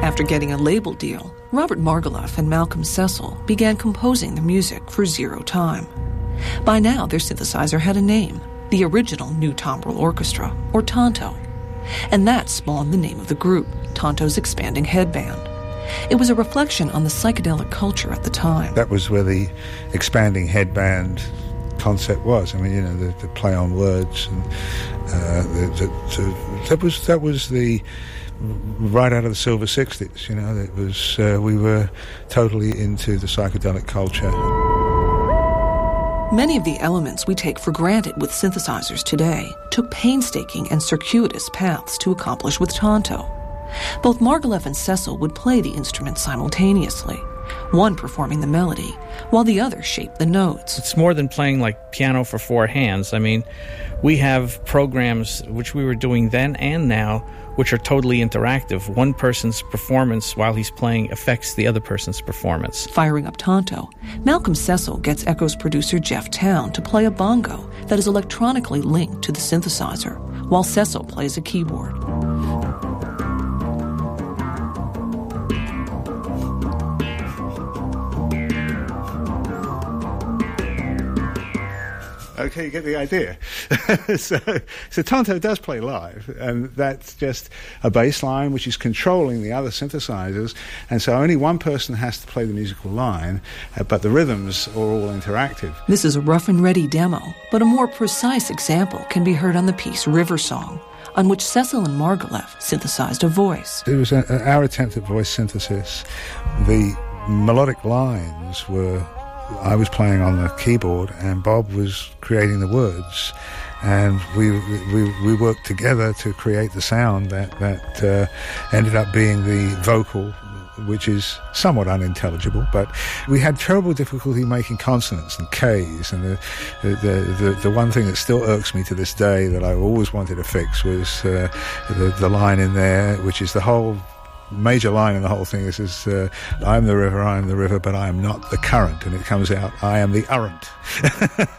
After getting a label deal, Robert Margouleff and Malcolm Cecil began composing the music for Zero Time. By now, their synthesizer had a name, the original New Tombrel Orchestra, or Tonto. And that spawned the name of the group, Tonto's Expanding Headband. It was a reflection on the psychedelic culture at the time. That was where the expanding headband concept was. I mean, you know, the play on words, and that was the right out of the Silver 60s. You know, it was we were totally into the psychedelic culture. Many of the elements we take for granted with synthesizers today took painstaking and circuitous paths to accomplish with Tonto. Both Margouleff and Cecil would play the instruments simultaneously, one performing the melody, while the other shaped the notes. It's more than playing like piano for four hands. I mean, we have programs, which we were doing then and now, which are totally interactive. One person's performance while he's playing affects the other person's performance. Firing up Tonto, Malcolm Cecil gets Echo's producer Jeff Town to play a bongo that is electronically linked to the synthesizer, while Cecil plays a keyboard. Okay, you get the idea. So Tonto does play live, and that's just a bass line which is controlling the other synthesizers, and so only one person has to play the musical line, but the rhythms are all interactive. This is a rough and ready demo, but a more precise example can be heard on the piece River Song, on which Cecil and Margouleff synthesized a voice. It was our attempt at voice synthesis. The melodic lines were... I was playing on the keyboard and Bob was creating the words, and we worked together to create the sound that ended up being the vocal, which is somewhat unintelligible, but we had terrible difficulty making consonants and Ks, and the one thing that still irks me to this day that I always wanted to fix was the line in there, which is the whole major line in the whole thing. This is I'm the river, but I am not the current, and it comes out, I am the urrent.